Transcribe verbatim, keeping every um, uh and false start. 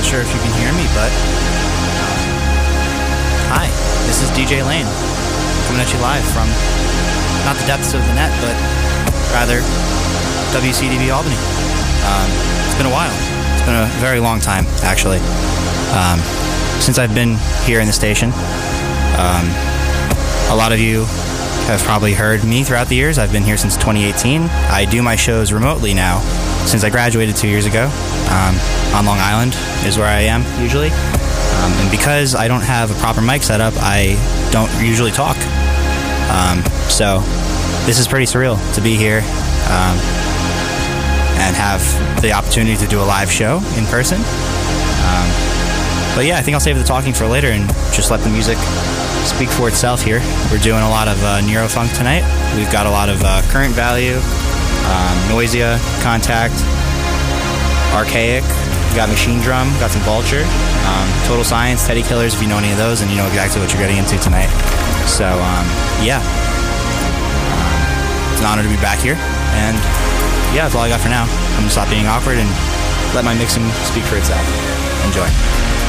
sure if you can hear me, but hi, this is D J Lane coming at you live from not the depths of the net, but rather W C D B Albany. Um, it's been a while. It's been a very long time, actually, um, since I've been here in the station. Um, a lot of you have probably heard me throughout the years. I've been here since twenty eighteen. I do my shows remotely now since I graduated two years ago. Um, on Long Island is where I am usually. Um, and because I don't have a proper mic setup, I don't usually talk. Um, so this is pretty surreal to be here um, and have the opportunity to do a live show in person. Um, but yeah, I think I'll save the talking for later and just let the music speak for itself here. We're doing a lot of uh, Neurofunk tonight. We've got a lot of uh, Current Value, um, Noisia, Contact, Archaic, we got Machine Drum, got some Vulture, um, Total Science, Teddy Killers, if you know any of those, and you know exactly what you're getting into tonight. So, um, yeah. Um, it's an honor to be back here, and yeah, that's all I got for now. I'm going to stop being awkward and let my mixing speak for itself. Enjoy.